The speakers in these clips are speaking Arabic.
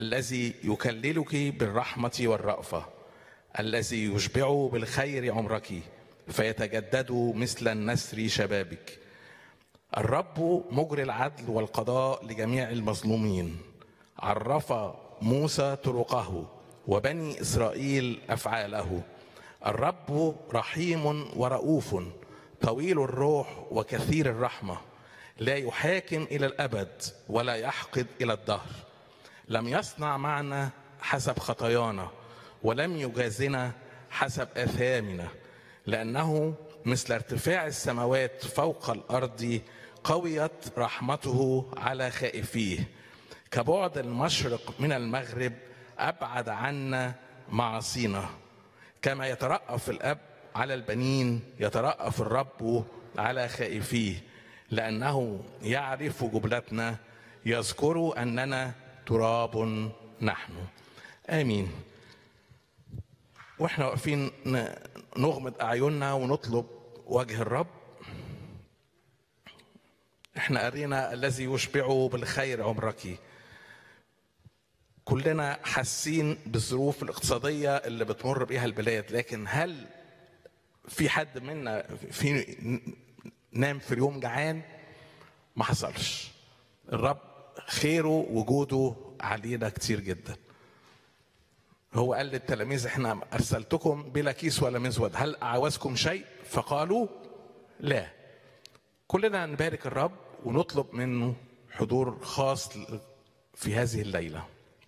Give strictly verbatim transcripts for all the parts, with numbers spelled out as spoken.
الذي يكللك بالرحمة والرأفة، الذي يشبع بالخير عمرك فيتجدد مثل النسر شبابك. الرب مجري العدل والقضاء لجميع المظلومين. عرف موسى طرقه وبني إسرائيل أفعاله. الرب رحيم ورؤوف طويل الروح وكثير الرحمة، لا يحاكم إلى الأبد ولا يحقد إلى الدهر. لم يصنع معنا حسب خطايانا ولم يجازنا حسب آثامنا، لأنه مثل ارتفاع السماوات فوق الأرض قويت رحمته على خائفيه. كبعد المشرق من المغرب أبعد عنا معاصينا. كما يترأف الأب على البنين يترأف الرب على خائفيه، لأنه يعرف جبلتنا، يذكر أننا تراب نحن. آمين. وإحنا واقفين نغمض أعيننا ونطلب وجه الرب. إحنا قرينا الذي يشبع بالخير عمرك. كلنا حاسين بالظروف الاقتصادية اللي بتمر بيها البلاد، لكن هل في حد منا في نام في اليوم جعان؟ ما حصلش. الرب خيره وجوده علينا كتير جدا. هو قال للتلاميذ احنا ارسلتكم بلا كيس ولا مزود، هل اعوزكم شيء؟ فقالوا لا. كلنا نبارك الرب ونطلب منه حضور خاص في هذه الليله.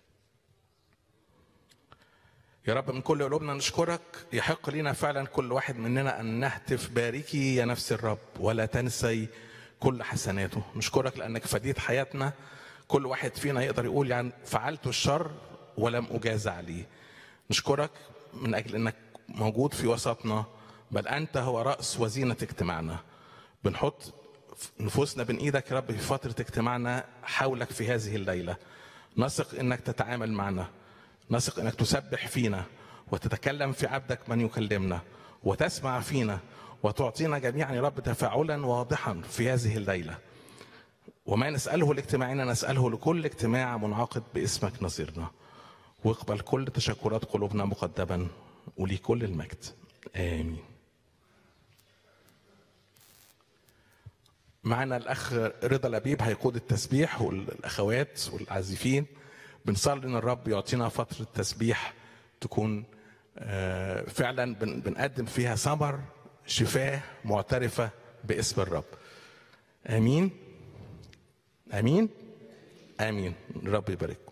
يا رب من كل قلوبنا نشكرك. يحق لنا فعلا كل واحد مننا أن نهتف باركي يا نفس الرب ولا تنسي كل حسناته. نشكرك لأنك فديت حياتنا. كل واحد فينا يقدر يقول يعني فعلت الشر ولم أجاز عليه. نشكرك من أجل أنك موجود في وسطنا، بل أنت هو رأس وزينة اجتماعنا. بنحط نفوسنا بين إيدك يا رب في فترة اجتماعنا حولك في هذه الليلة. نثق أنك تتعامل معنا، نثق أنك تسبح فينا وتتكلم في عبدك من يكلمنا، وتسمع فينا وتعطينا جميعا يا رب تفاعلا واضحا في هذه الليلة. وما نسأله لاجتماعنا نسأله لكل اجتماع منعقد باسمك نصيرنا. واقبل كل تشكرات قلوبنا مقدما ولكل المجد. آمين. معنا الأخ رضا لبيب هيقود التسبيح والأخوات والعازفين. بنصلي ان الرب يعطينا فتره تسبيح تكون فعلا بنقدم فيها ثمر شفاه معترفه باسم الرب. امين امين امين. الرب يبارك.